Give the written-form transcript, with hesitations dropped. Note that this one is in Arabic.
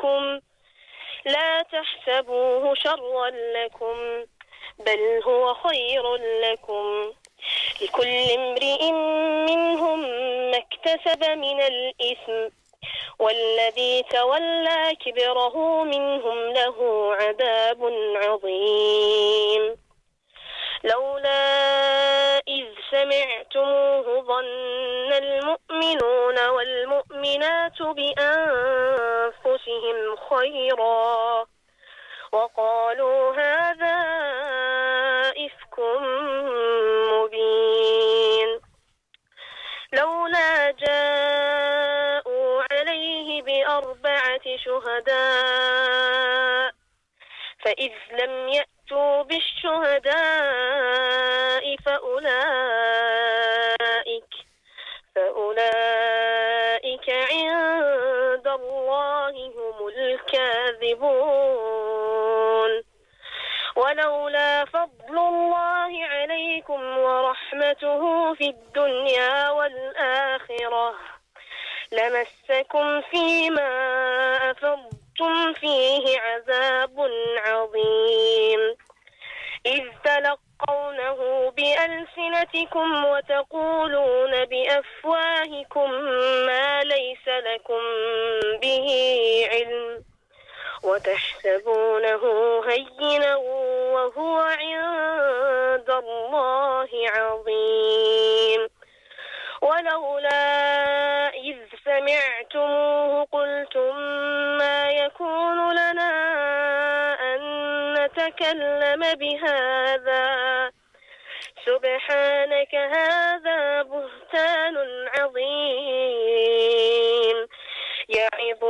بكم لا تحسبوه شرا لكم بل هو خير لكم لكل امرئ منهم ما اكتسب من الإثم والذي تولى كبره منهم له عذاب عظيم لولا إذ سمعتموه ظن المؤمنون والمؤمنات بأنفسهم خيرا وقالوا هذا إفك مبين لولا جاءوا عليه بأربعة شهداء فإذ لم يأتوا بالشهداء فأولئك عند الله هم الكاذبون ولولا فضل الله عليكم ورحمته في الدنيا والآخرة لمسكم فيما أفضتم فيه عذاب عظيم إذ تلقونه بألسنتكم وتقولون بأفواهكم ما ليس لكم به علم وتحسبونه هينا وهو عند الله عظيم ولولا إذ سمعتموه قلتم ما يكون لنا أن نتكلم بهذا سبحانك هذا بهتان عظيم يعظ